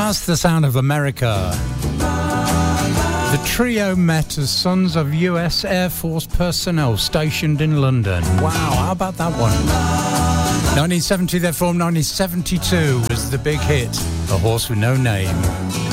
That's the sound of America. The trio met as sons of US Air Force personnel stationed in London. Wow, how about that one? 1970 they're formed, 1972 was the big hit, A Horse with No Name.